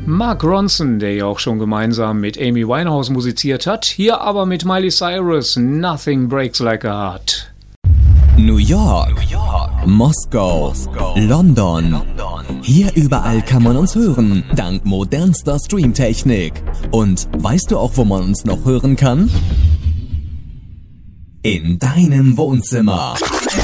Mark Ronson, der ja auch schon gemeinsam mit Amy Winehouse musiziert hat, hier aber mit Miley Cyrus, Nothing Breaks Like a Heart. New York, Moskau, London. Hier überall kann man uns hören, dank modernster Streamtechnik. Und weißt du auch, wo man uns noch hören kann? In deinem Wohnzimmer.